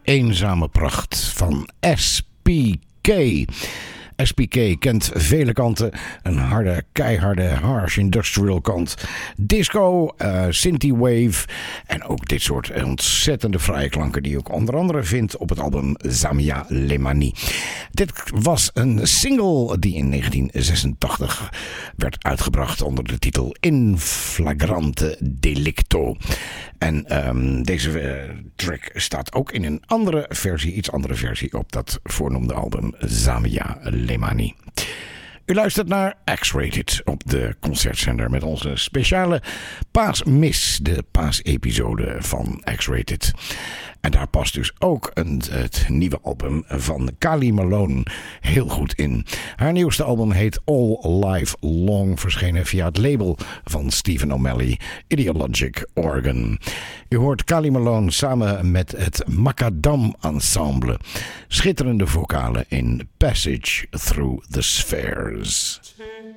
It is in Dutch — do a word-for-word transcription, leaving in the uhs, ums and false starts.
Eenzame pracht van S P K. S P K kent vele kanten. Een harde, keiharde, harsh industrial kant. Disco, uh, synthwave en ook dit soort ontzettende fraaie klanken die je ook onder andere vindt op het album Zamia Lemani. Dit was een single die in negentien zesentachtig werd uitgebracht onder de titel In Flagrante Delicto. En um, deze uh, track staat ook in een andere versie, iets andere versie op dat voornoemde album Zamia Lemani. U luistert naar X-Rated op de concertzender met onze speciale paasmis, de paasepisode van X-Rated. En daar past dus ook een, het nieuwe album van Kali Malone heel goed in. Haar nieuwste album heet All Life Long, verschenen via het label van Stephen O'Malley, Ideologic Organ. U hoort Kali Malone samen met het Macadam Ensemble. Schitterende vocalen in Passage Through the Spheres.